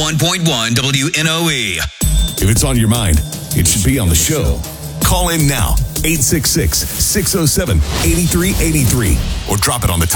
101.1 WNOE. If it's on your mind, it should be on the show. Call in now, 866-607-8383, or drop it on the